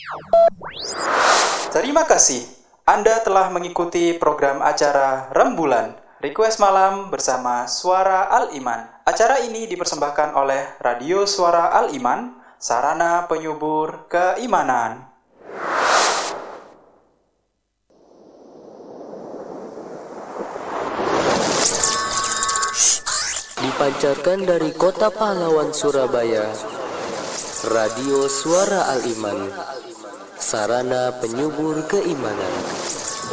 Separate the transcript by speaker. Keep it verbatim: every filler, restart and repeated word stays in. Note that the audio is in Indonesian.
Speaker 1: Terima kasih. Anda telah mengikuti program acara Rembulan, Request Malam bersama Suara Al-Iman. Acara ini dipersembahkan oleh Radio Suara Al-Iman, sarana penyubur keimanan.
Speaker 2: Dipancarkan dari Kota Pahlawan Surabaya, Radio Suara Al-Iman, sarana penyubur keimanan.